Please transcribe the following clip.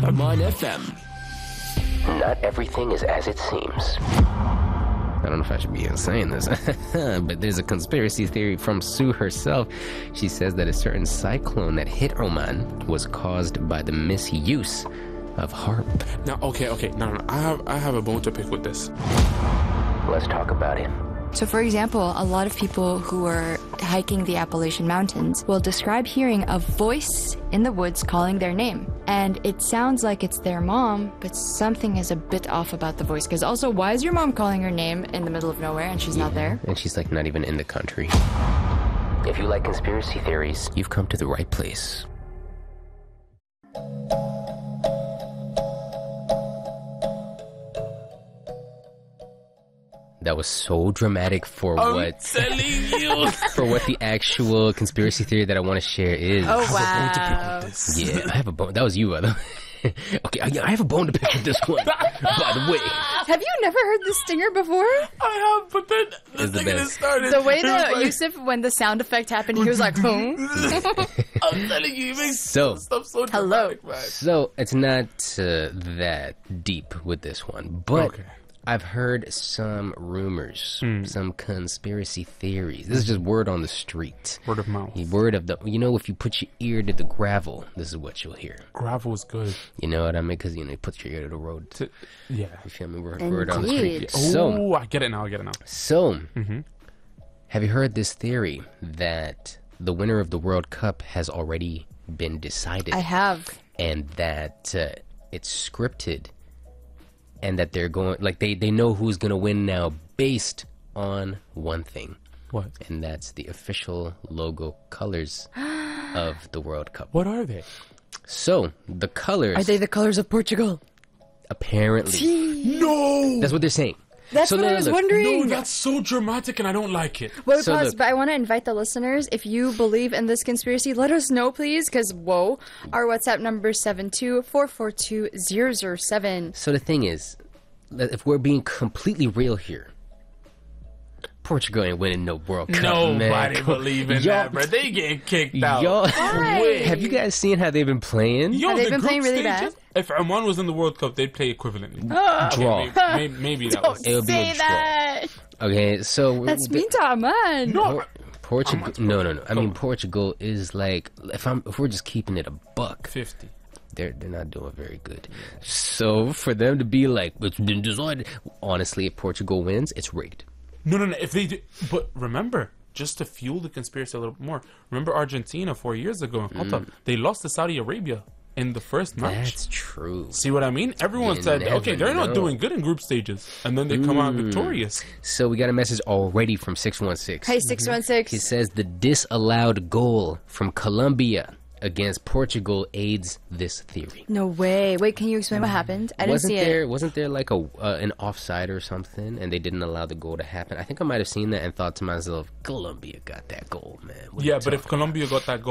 Arman FM. Not everything is as it seems. I don't know if I should be saying this, but there's a conspiracy theory from Sue herself. She says that a certain cyclone that hit Oman was caused by the misuse of HAARP. Now, okay, no. I have a bone to pick with this. Let's talk about it. So, for example, a lot of people who are hiking the Appalachian Mountains will describe hearing a voice in the woods calling their name. And it sounds like it's their mom, but something is a bit off about the voice. Because also, why is your mom calling her name in the middle of nowhere and she's not there? And she's like not even in the country. If you like conspiracy theories, you've come to the right place. That was so dramatic for what telling you. for what the actual conspiracy theory that I want to share is. Oh, I have a bone to pick wow. with this. Yeah, I have a bone. That was you, by the way. Okay, I have a bone to pick with this one. By the way, Have you never heard the stinger before? I have, but then the It's the thing that best. started. The way it was that like- Yusuf, when the sound effect happened, he was like, hmm? I'm telling you, he makes So- stuff so Hello. dramatic, man. so it's not that deep with this one, but Okay. I've heard some rumors, some conspiracy theories. This is just word on the street. Word of mouth. Word of the, if you put your ear to the gravel, this is what you'll hear. Gravel is good. You know what I mean? Because, you put your ear to the road. Yeah. You feel me? Word on the street. Indeed. So, I get it now. So, have you heard this theory that the winner of the World Cup has already been decided? I have. And that it's scripted, and that they're going, like, they know who's going to win now based on one thing, What? and that's the official logo colors of the World Cup. What are they? So, the colors, Are they the colors of Portugal? apparently, No! that's what they're saying. That's So what no, I was look, wondering. No, that's so dramatic and I don't like it. Wait, So pause, look- but I want to invite the listeners, if you believe in this conspiracy, let us know, please, because, whoa, our WhatsApp number is 72442-007. So the thing is, that if we're being completely real here, Portugal ain't winning no World Cup, man. Nobody Come- believe in Y'all- that, bro. They getting kicked out. Y'all, Why? have you guys seen how they've been playing? Yo, Have they the been group playing really stages, bad? if Oman was in the World Cup, they'd play equivalently. Draw. Maybe that was. It would be a Say draw. that. Okay, so That's mean to Aman. No, Portugal. much, No. I Come mean, on. Portugal is like, if we're just keeping it a buck, 50. they're not doing very good. So for them to be like, it's been decided. Honestly, if Portugal wins, it's rigged. No. If they do, but remember, just to fuel the conspiracy a little bit more, remember Argentina 4 years ago in Qatar? They lost to Saudi Arabia in the first match. That's true. See what I mean? Everyone You said, never okay, they're not know. doing good in group stages, and then they come out victorious. So we got a message already from 616. Hey, He 616. says the disallowed goal from Colombia against Portugal aids this theory. No way. Wait, can you explain what happened? I didn't see it. Wasn't there like an offside or something, and they didn't allow the goal to happen? I think I might have seen that and thought to myself, Colombia got that goal, man. What are Yeah, you but if talking Colombia got that goal,